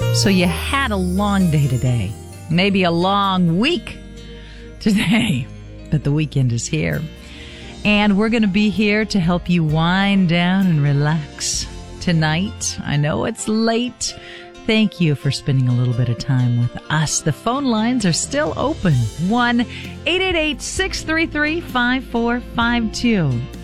So you had a long day today, maybe a long week today, but the weekend is here. And we're going to be here to help you wind down and relax tonight. I know it's late. Thank you for spending a little bit of time with us. The phone lines are still open. 1-888-633-5452.